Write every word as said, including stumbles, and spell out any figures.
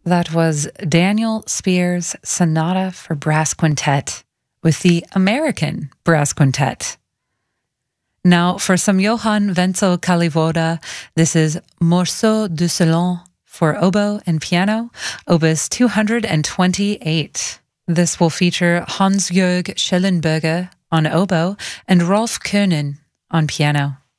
That was Daniel Spears' Sonata for Brass Quintet with the American Brass Quintet. Now for some Johann Wenzel Kalivoda, this is Morceau de Salon for oboe and piano, opus two hundred twenty-eight. This will feature Hans-Jörg Schellenberger on oboe and Rolf Könen on piano.